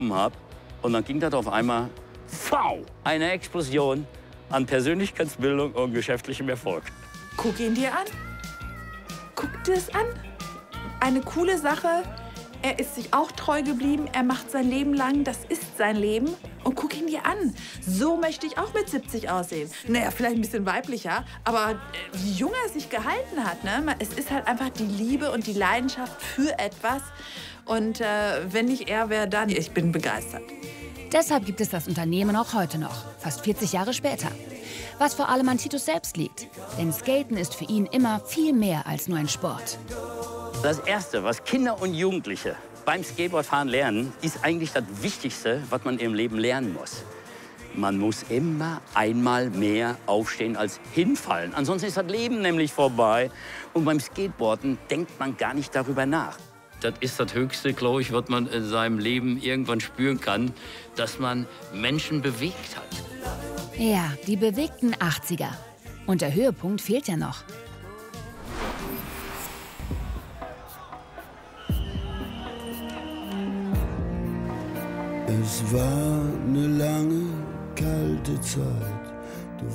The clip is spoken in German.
habe. Und dann ging das auf einmal, eine Explosion an Persönlichkeitsbildung und geschäftlichem Erfolg. Guck ihn dir an. Guck dir es an. Eine coole Sache. Er ist sich auch treu geblieben. Er macht sein Leben lang. Das ist sein Leben. Und guck ihn dir an. So möchte ich auch mit 70 aussehen. Naja, vielleicht ein bisschen weiblicher. Aber wie jung er sich gehalten hat. Ne? Es ist halt einfach die Liebe und die Leidenschaft für etwas. Und wenn nicht er wäre, dann. Ich bin begeistert. Deshalb gibt es das Unternehmen auch heute noch, fast 40 Jahre später. Was vor allem an Titus selbst liegt. Denn Skaten ist für ihn immer viel mehr als nur ein Sport. Das Erste, was Kinder und Jugendliche beim Skateboardfahren lernen, ist eigentlich das Wichtigste, was man im Leben lernen muss. Man muss immer einmal mehr aufstehen als hinfallen. Ansonsten ist das Leben nämlich vorbei. Und beim Skateboarden denkt man gar nicht darüber nach. Das ist das Höchste, glaube ich, was man in seinem Leben irgendwann spüren kann, dass man Menschen bewegt hat. Ja, die bewegten 80er. Und der Höhepunkt fehlt ja noch. Es war eine lange, kalte Zeit.